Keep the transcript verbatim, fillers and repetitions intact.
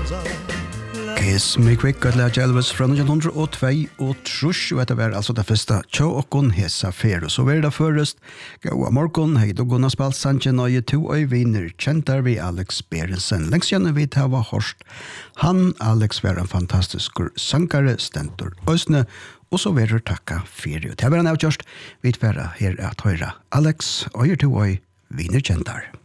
Kiss Me Quick at Lea Elvis fra nitton oh two og trus, og etter var altså det første tjå okkon hesa fer, og så var det først gaua morgon, hei då gona spalt sanje nøye to øy viner, kjentar vi Alex Berensen. Lengst gjerne vi tava horst. Han, Alex, var en fantastisk sankare, stentor øsne, og så var det takka fyrir. Det var en avgjørst, vi tverra her at høyra Alex, øyer to øy viner kjentar.